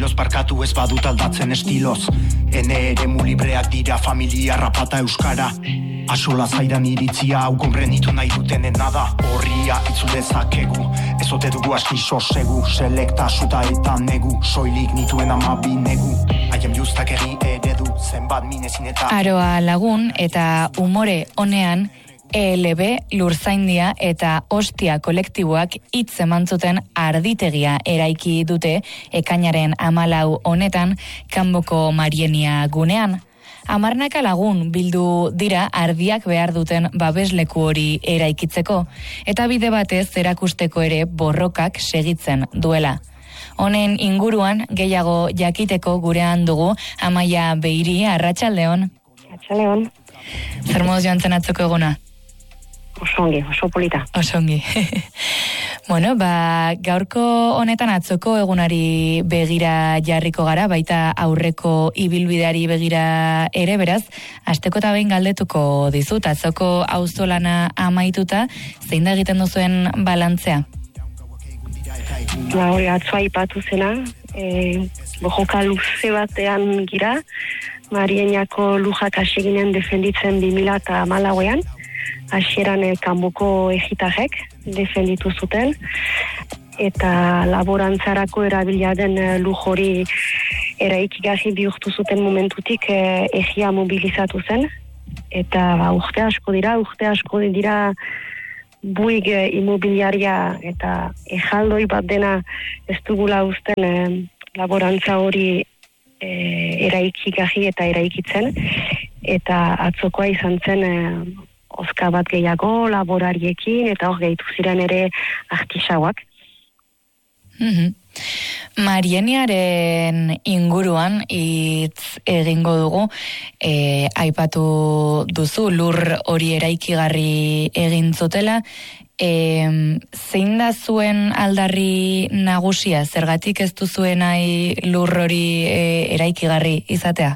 Los parkatu ez badut aldatzen estiloz. Ene ere mulibreak dira familia rapata euskara. Asola zaidan iritzia hau konprenitu nahi dutenen nada. Horria itzulezakegu, ez ote dugu aski sosegu. Selekta suta eta negu, soilik nituen amabi negu. Haiem justak egi eredu, zenbat minezin eta... Aroa Lagun eta umore honean, ELB, Lurzaindia eta Ostia kolektiboak hitz emantzuten arditegia eraiki dute ekainaren 14 honetan Kanboko Marienia gunean. 10 lagun bildu dira ardiak behar duten babesleku hori eraikitzeko, eta bide batez erakusteko ere borrokak segitzen duela. Honen inguruan gehiago jakiteko gurean dugu Amaia Beiri, arratsaldeon. Arratsaldeon. Zer moduz joan zen atzoko eguna? Osongi, oso polita. Osongi. Bueno, gaurko honetan atzoko egunari begira jarriko gara, baita aurreko ibilbideari begira ere, beraz, asteko eta behin galdetuko dizut, atzoko auzolana amaituta, zein da egiten duzuen balantzea? Hori atzoa ipatu zena, bojoka luze batean gira, Marieniako lujak aseginen defenditzen 2014an, hasieran Kanboko egitajek defenditu zuten, eta laborantzarako erabilia den luj hori eraikigarri bihurtu zuten momentutik egia mobilizatu zen, eta urte asko dira buig imobiliaria eta ejaldoi bat dena ez dugula uzten laborantza hori eraikigarri eta eraikitzen, eta atzokoa izan zen ozka bat gehiago laborariekin, eta hor gehitu ziren ere artisauak. Marieniaren inguruan hitz egingo dugu, aipatu duzu lur hori eraikigarri egin zutela, zein da zuen aldarri nagusia, zergatik ez duzuen nahi lur hori eraikigarri izatea?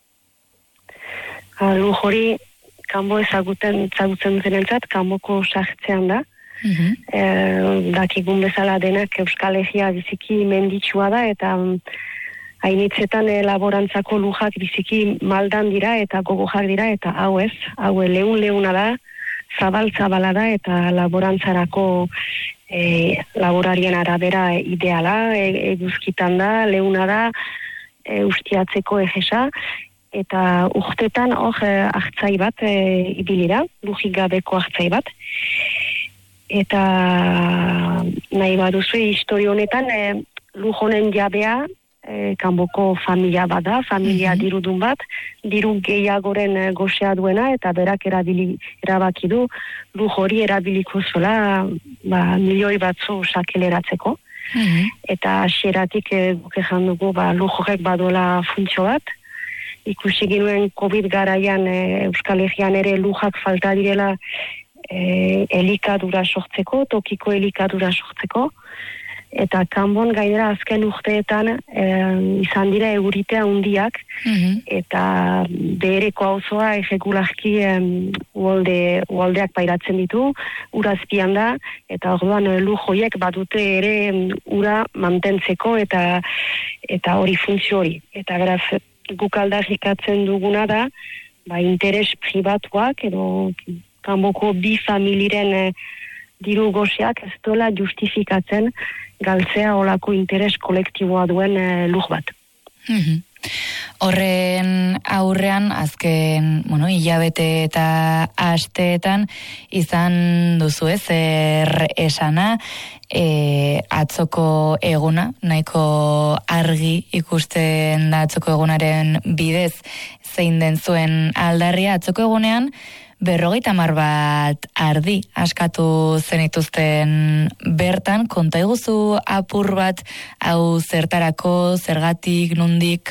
Lur hori Kanbo ezagutzen zenentzat, Kanboko sartzean da. Dakigun bezala denak Euskal Herria biziki menditsua da, eta hainitzetan laborantzako lujak biziki maldan dira eta gogojak dira, eta hau leuna da, zabala da, eta laborantzarako laborarien arabera ideala, eguzkitan da, leuna da, ustiatzeko egesa, eta urtetan hor hartzai bat ibilira, lujik gabeko hartzai bat. Eta nahi baduzu historio honetan luj honen jabea Kanboko familia bat da, familia dirudun bat, diru gehiagoren gosea duena, eta berak erabaki du luj hori erabiliko zola milioi batzu sakeleratzeko. Eta hasieratik guk ejan dugu luj horrek badola funtzio bat. Ikusi ginuen COVID garaian Euskal Herrian ere lujak falta direla elikadura sortzeko, tokiko elikadura sortzeko, eta Kanbon gainera azken urteetan izan dira eguritea handiak, eta behereko auzoa irregularki uholdeak pairatzen ditu, urazpian da, eta orduan luj horiek badute ere ura mantentzeko eta hori funtzio hori. Eta beraz, guk aldarrikatzen duguna da, interes pribatuak edo Kanboko bi familiren diru goseak ez dola justifikatzen galtzea olako interes kolektiboa duen luj bat. Horren aurrean, azken hilabete eta asteetan izan duzu zer esana, atzoko eguna, nahiko argi ikusten da atzoko egunaren bidez zein den zuen aldarria. Atzoko egunean 50 bat ardi askatu zenituzten bertan, konta iguzu apur bat, hau zertarako, zergatik, nondik?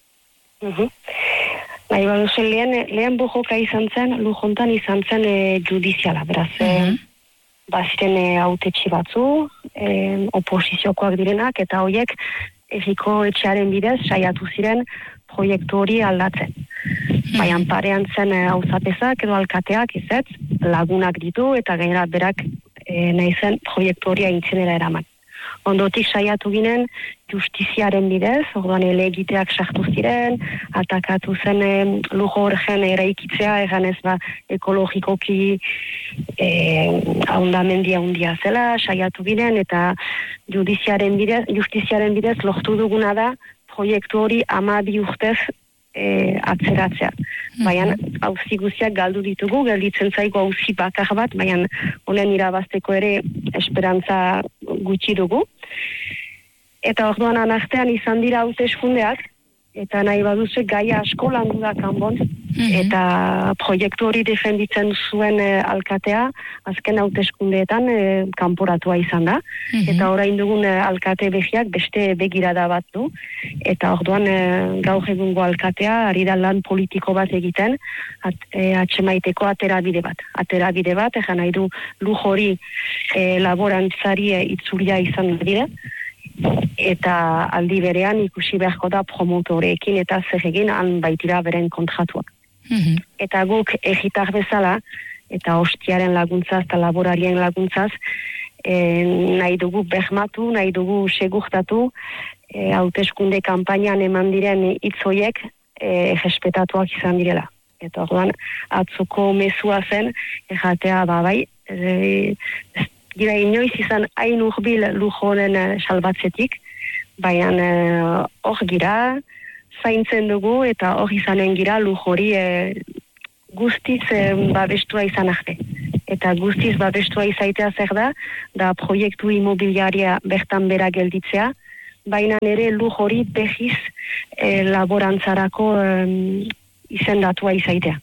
Nahi baduzu lehen bojoka izan zen, lujontan izan zen judiziala, beraz, baziren hautetxi batzu, oposiziokoak direnak, eta horiek erriko etxearen bidez saiatu ziren proiektu hori aldatzen. Baian parean zen auzapezak edo alkateak izetz, lagunak ditu, eta gainera berak nahi zen proiektu hori aintzinera eraman. Ondotik saiatu ginen justiziaren bidez, orduan helegiteak sartu ziren, atakatu zen lujo horren eraikitzea, eganez ekologikoki ahondamendia handia zela, saiatu ginen, eta justiziaren bidez lortu duguna da proiektu hori 12 urtez atzeratzea. Baina auzi guztiak galdu ditugu, gelditzen zaigu auzi bakar bat, baina honen irabazteko ere esperantza gutxi dugu. Eta orduan anartean izan dira hauteskundeak, eta nahi baduzu gaia asko landu da kanbon, eta proiektu hori defenditzen zuen alkatea, azken hauteskundeetan kanporatua izan da, eta orain dugun alkate behiak beste begirada bat du, eta orduan gaur egungo alkatea ari da lan politiko bat egiten, atxemaiteko aterabide bat, egan nahi du lujo hori laborantzari itzulia izan dira, eta aldi berean ikusi beharko da promotoreekin eta zer egin han baitira beren kontratuak. Eta guk egitar bezala, eta ostiaren laguntzaz eta laborarien laguntzaz, nahi dugu bermatu, nahi dugu segurtatu, hauteskunde kanpainan eman diren hitzoiek errespetatuak izan direla. Eta orduan atzoko mezua zen, jatea bai, gira inoiz izan hain urbil lujoren salbatzetik, baina hor gira, zaintzen dugu eta hor izanen gira lujori guztiz babestua izan arte. Eta guztiz babestua izaitea zer da proiektu imobiliaria bertan bera gelditzea, baina ere lujori behiz laborantzarako izendatua izaitea.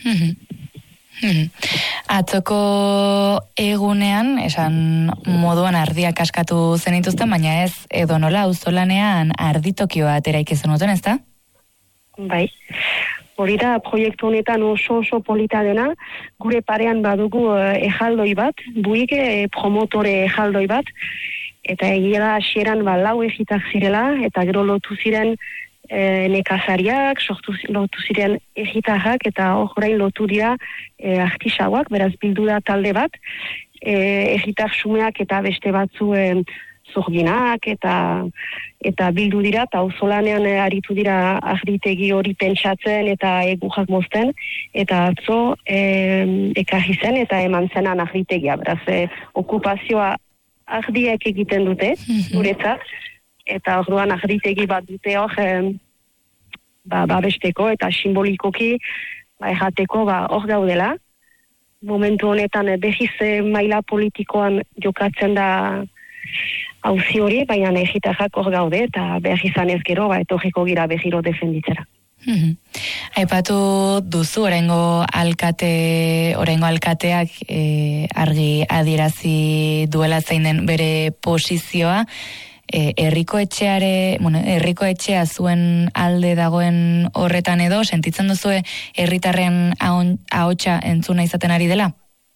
Atzoko egunean, esan moduan ardiak askatu zenituzten, baina ez edo nola auzolanean arditokioa ateraiki zenuten, ez da? Bai, hori da proiektu honetan oso polita dena, gure parean badugu ejaldoi bat, buik promotore ejaldoi bat, eta egia da hasieran 4 egitak zirela, eta gero lotu ziren nekazariak, lotu ziren egitarrak, eta orain lotu dira artisauak, beraz bildu da talde bat, egitar sumeak eta beste batzu zurginak, eta bildu dira, eta auzolanean aritu dira agritegi hori pentsatzen eta egujak mozten, eta atzo ekarri zen eta eman zenan agritegia, beraz okupazioa agriek egiten dute, guretzat, eta orduan agritegi bat dute hor babesteko eta simbolikoki errateko hor gaudela. Momentu honetan behiz maila politikoan jokatzen da auzi hori, baina egitarrak hor gaude eta behar izan ez gero etorriko gira behiro defenditzera. Aipatu duzu oraingo alkateak argi adierazi duela zein den bere posizioa. Herriko etxea zuen alde dagoen horretan edo, sentitzen duzue herritarren ahotsa entzuna izaten ari dela?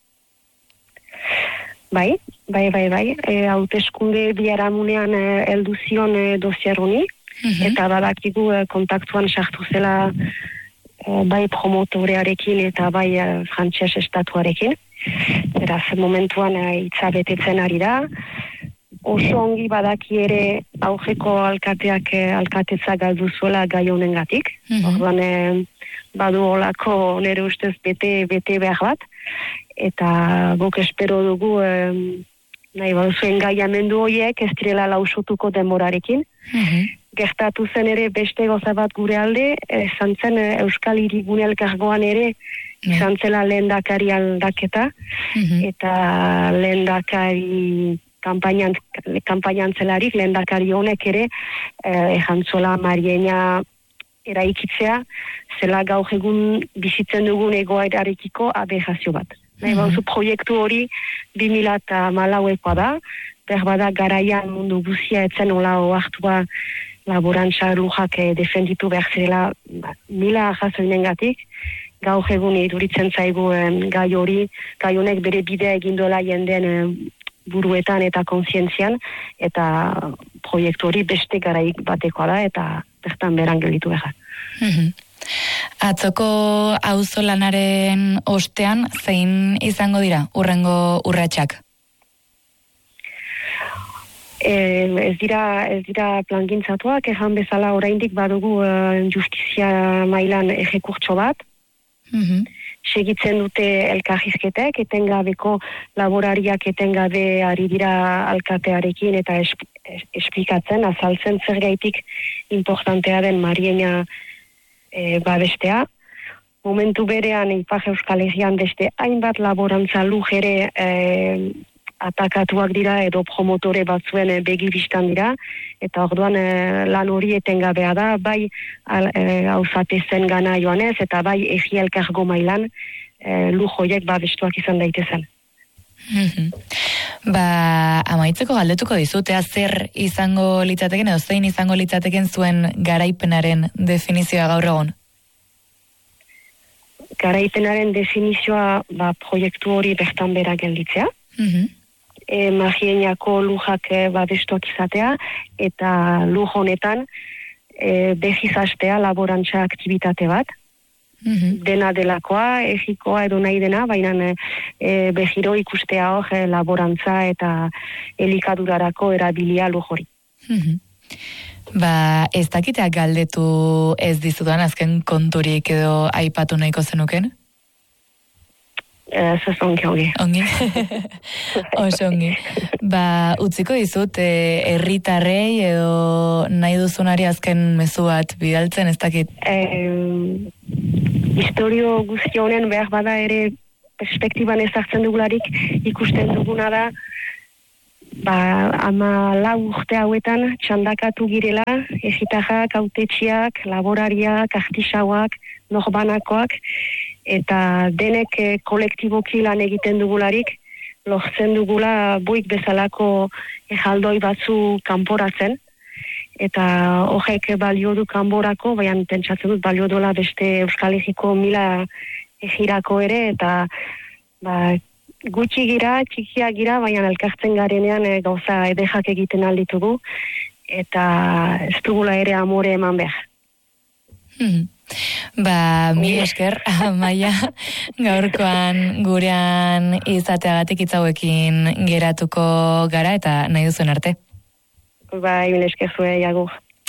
Bai. Hauteskunde biharamunean heldu zion dosier honi, eta badakigu kontaktuan sartu zela bai promotorearekin eta bai frantses estatuarekin. Beraz, momentuan hitza betetzen ari da. Oso ongi badaki ere aurreko alkateak alkatetza galdu zuela gai honengatik. Orduan badu olako nire ustez bete behar bat, eta guk espero dugu nahi baduzuen gaiamendu horiek ez direla lausotuko denborarekin. Gertatu zen ere beste goza bat gure alde, izan zen Euskal Hirigune Elkargoan ere izan zela lehendakari aldaketa, eta lehendakari kanpainan zelarik, lehendakari honek ere jantzola Mariena eraikitzea, zela gaur egun bizitzen dugun egoerarekiko abejazio bat. Nahi bauzu proiektu hori 2014koa da, berbada garaian mundu guzia etzen ola oartua laborantza lujak defenditu behar zirela mila jazoinengatik, gaur egun iduritzen zaigu gai honek bere bidea egindola jenden buruetan eta kontzientzian, eta proiektu hori beste garaik batekoa da, eta bertan beran gelditu behar. Atzoko auzolanaren ostean, zein izango dira urrengo urratsak? Ez dira plangintzatuak, ejan bezala oraindik badugu justizia mailan ejekurtso bat. Segitzen dute elkarrizketek, etengabeko laborariak etengabe ari dira alkatearekin eta esplikatzen, azaltzen zergaitik importantea den Mariena babestea. Momentu berean Ipar Euskal Herrian beste hainbat laborantza luj ere atakatuak dira edo promotore batzuen begibistan dira, eta orduan lan hori etengabea da, bai auzapezen gana joanez, eta bai egi elkargo mailan lujoiek babestuak izan daitezen. Amaitzeko galdetuko dizutea zer izango litzateken edo zein izango litzateken zuen garaipenaren definizioa gaur egun? Garaipenaren definizioa proiektu hori bertan bera gelditzea. Magienako lujak babestuak izatea, eta luj honetan behizastea laborantza aktivitate bat. Dena delakoa, egikoa edo nahi dena, baina behiro ikustea hor laborantza eta elikadurarako erabilia luj hori. Ez dakiteak galdetu ez dizudan azken konturik edo aipatu nahiko zenuken? Ongi. Oso ongi. Utziko dizut, herritarrei edo nahi duzunari azken mezu bat bidaltzen, ez dakit? Historio guzti honen behar bada ere perspektiban ezartzen dugularik ikusten duguna da, 14 urte hauetan txandakatu girela, egitajak, autetxiak, laborariak, artisauak, norbanakoak, eta denek kolektiboki lan egiten dugularik, lortzen dugula buik bezalako ejaldoi batzu kanporatzen, eta horrek balio du kanborako, baina pentsatzen dut balio dola beste Euskal Herriko 1000 egirako ere, eta gutxi gira, txikia gira, baina elkartzen garenean gauza edejak egiten alditugu, eta ez dugula ere amore eman behar. Mil esker, Amaia, gaurkoan gurean izateagatik hitz hauekin geratuko gara eta nahi duzuen arte. Mil esker zuen, Jagur.